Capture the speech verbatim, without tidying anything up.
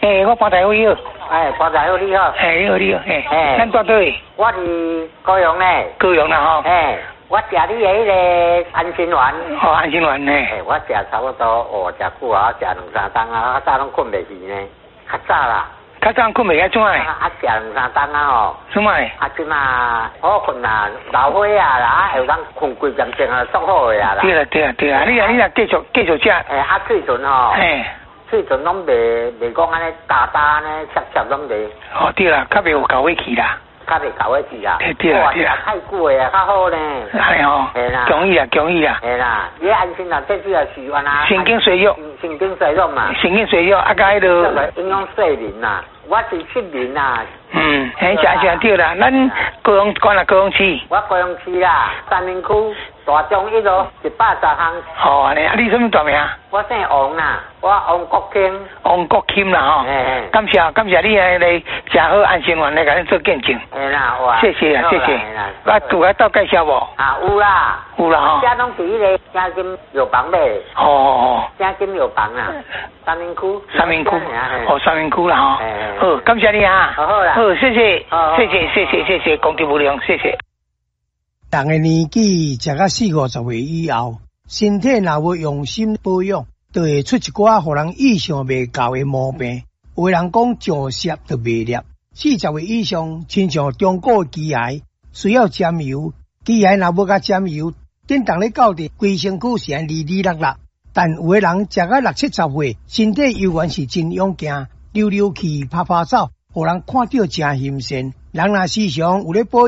诶，我搬台好友。 哎，搬台好你好。 诶，你好你好，诶。 诶。 咱住倒位？ 我是高雄咧。 高雄啦吼。 诶，我食你的迄个安心丸。 哦，安心丸呢？ 诶，我食差不多哦，食久啊，食两三顿啊，较早拢困袂去呢，较早啦。 较早困袂起怎啊？ 啊，食两三顿啊吼。 怎啊？ 啊，即嘛好困啦，老岁啊啦，啊，有当困规点钟啊，足好个啊啦。 对啦对啦对啦，你啊你啊继续继续食。 诶，啊，嘴唇吼。嘿。嘴唇拢袂袂讲安尼大大安尼涩涩拢袂。哦， 对啦，较袂有搞尾气啦。 较袂搞尾气啦。 对对啦对啦。 太久诶啊，较好呢。 系吼。 系啦。 容易啦，容易啦。 系啦，你安心啦，最主要是安那。 神经衰弱。 神经衰弱嘛。 神经衰弱，啊，甲迄落。 营养睡眠啦，我是失眠啦。 嗯，嘿，正正对啦，咱高雄管啦，高雄市。 我高雄市啦，三明区大中一路一百十项。 好啊，你啊，你什么大名？ 我姓王啦，我王国钦。 王国钦啦吼。嘿感谢感谢你来来食好安心丸来甲咱做见证。 嘿啦，哇。 谢谢啊，谢谢。我拄下到介绍无？ 啊，有啦。 有啦吼。 家拢伫迄个嘉金药房咧。 哦哦。 嘉金药房啦，三明区。 三明区。哦，三明区啦吼。好，感谢你啊。 好好啦。 好，谢谢。谢谢谢谢谢谢，功德无量，谢谢。 人的年纪食到四五十岁以后，身体若无用心保养，就会出一寡互人意想袂到的毛病。有的人讲上舌就袂裂，四十岁以上亲像中国鸡癌，需要沾油。鸡癌若无甲沾油，等当咧到底规身躯是安哩哩落落。但有的人食到六七十岁，身体依然是真勇健，溜溜气、拍拍走。互人看到真新鲜，人若时常有咧保